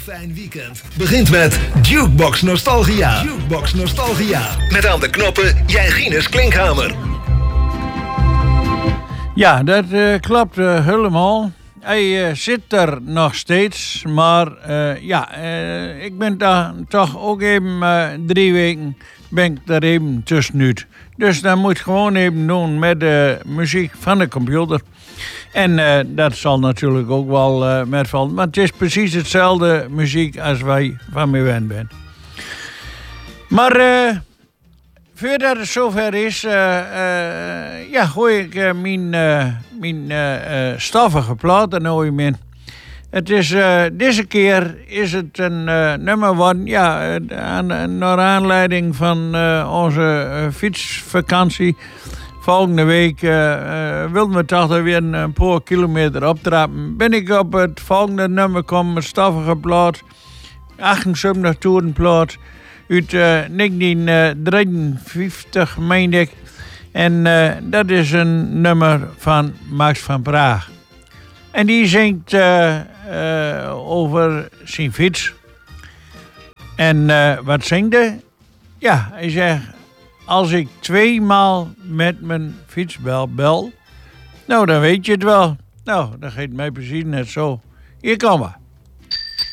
fijn weekend begint met Jukebox Nostalgia. Jukebox Nostalgia. Met aan de knoppen Jijgines Klinkhamer. Ja, dat klopt helemaal. Hij zit er nog steeds, maar ik ben daar toch ook even 3 weken ben ik er even tussenuit. Dus dan moet ik gewoon even doen met de muziek van de computer. En dat zal natuurlijk ook wel metvallen. Maar het is precies hetzelfde muziek als wij van me gewend zijn. Maar voordat het zover is, gooi ik mijn stoffige plaat er nou in. Het is, deze keer is het een nummer wat, naar aanleiding van onze fietsvakantie. Volgende week wilden we toch weer een paar kilometer optrappen. Ben ik op het volgende nummer gekomen, stoffige plaat, 78 toeren plaat. Uit 1953, meen ik. En dat is een nummer van Max van Praag. En die zingt over zijn fiets. En wat zingt hij? Ja, hij zegt: als ik 2 maal met mijn fiets bel, nou dan weet je het wel. Nou, dat gaat mij precies net zo. Hier komen we.